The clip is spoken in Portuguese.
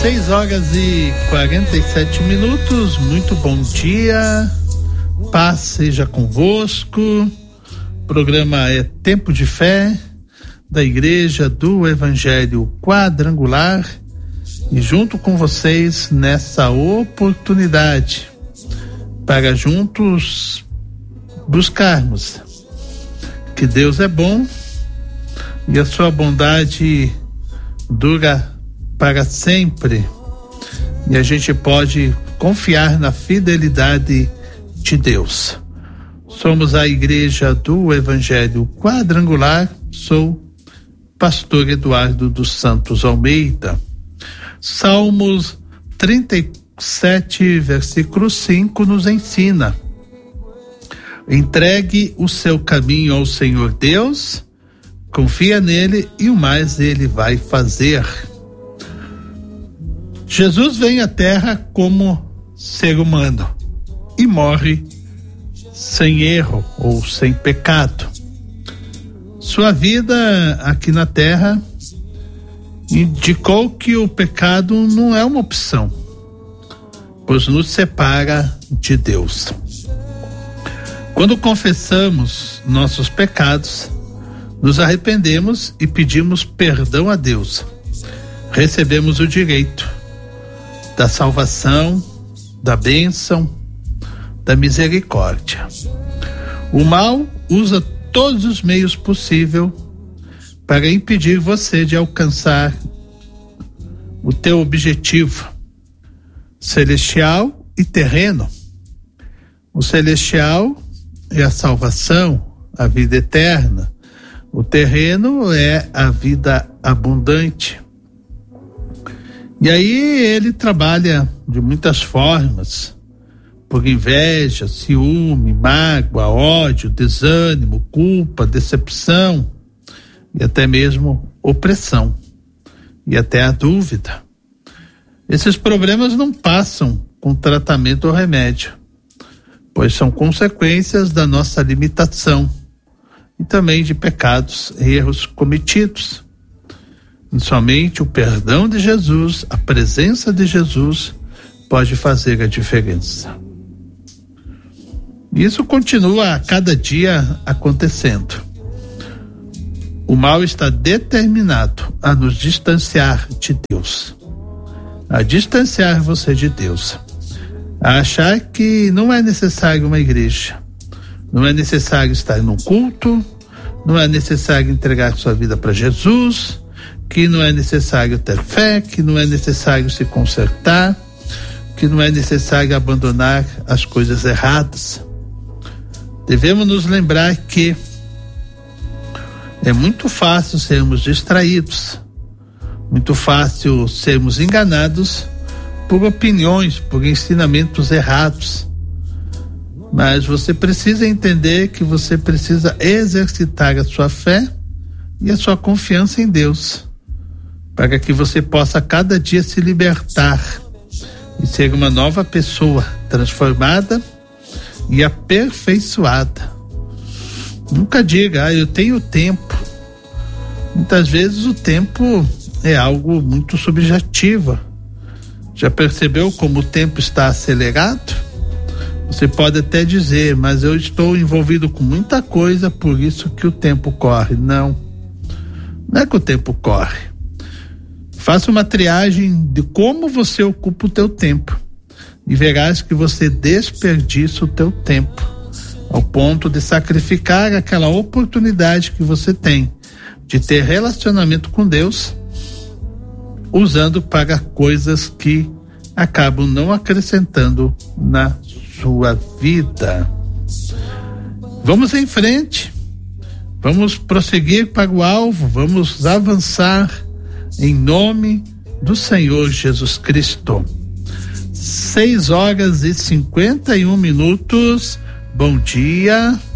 6h47, muito bom dia, paz seja convosco. O programa é Tempo de Fé, da Igreja do Evangelho Quadrangular, e junto com vocês nessa oportunidade para juntos buscarmos que Deus é bom e a sua bondade dura para sempre, e a gente pode confiar na fidelidade de Deus. Somos a Igreja do Evangelho Quadrangular, sou pastor Eduardo dos Santos Almeida. Salmos 37, versículo 5 nos ensina: entregue o seu caminho ao Senhor Deus, confia nele e o mais ele vai fazer. Jesus vem à Terra como ser humano e morre sem erro ou sem pecado. Sua vida aqui na Terra indicou que o pecado não é uma opção, pois nos separa de Deus. Quando confessamos nossos pecados, nos arrependemos e pedimos perdão a Deus. Recebemos o direito da salvação, da bênção, da misericórdia. O mal usa todos os meios possíveis para impedir você de alcançar o teu objetivo celestial e terreno. O celestial é a salvação, a vida eterna. O terreno é a vida abundante. E aí ele trabalha de muitas formas, por inveja, ciúme, mágoa, ódio, desânimo, culpa, decepção e até mesmo opressão e até a dúvida. Esses problemas não passam com tratamento ou remédio, pois são consequências da nossa limitação e também de pecados e erros cometidos. E somente o perdão de Jesus, a presença de Jesus, pode fazer a diferença. Isso continua a cada dia acontecendo. O mal está determinado a nos distanciar de Deus, a distanciar você de Deus, a achar que não é necessário uma igreja, não é necessário estar num culto, não é necessário entregar sua vida para Jesus, que não é necessário ter fé, que não é necessário se consertar, que não é necessário abandonar as coisas erradas. Devemos nos lembrar que é muito fácil sermos distraídos, muito fácil sermos enganados por opiniões, por ensinamentos errados. Mas você precisa entender que você precisa exercitar a sua fé e a sua confiança em Deus, para que você possa cada dia se libertar e ser uma nova pessoa, transformada e aperfeiçoada. Nunca diga, eu tenho tempo. Muitas vezes o tempo é algo muito subjetivo. Já percebeu como o tempo está acelerado? Você pode até dizer, mas eu estou envolvido com muita coisa, por isso que o tempo corre. Não é que o tempo corre. Faça uma triagem de como você ocupa o teu tempo e verás que você desperdiça o teu tempo ao ponto de sacrificar aquela oportunidade que você tem de ter relacionamento com Deus, usando para coisas que acabam não acrescentando na sua vida. Vamos em frente, vamos prosseguir para o alvo, vamos avançar em nome do Senhor Jesus Cristo. 6h51. Bom dia.